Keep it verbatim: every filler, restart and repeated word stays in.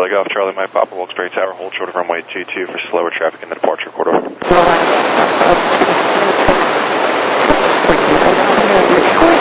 Charlie Golf, Charlie Mike Papa, Wilkes-Barre Tower, hold short of runway two two for slower traffic in the departure corridor.